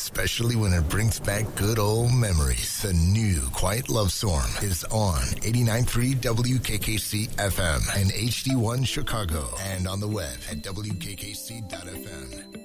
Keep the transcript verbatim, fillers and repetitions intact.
especially when it brings back good old memories. The new Quiet Love Storm is on eighty-nine point three W K K C F M and H D one Chicago, and on the web at W K K C dot F M.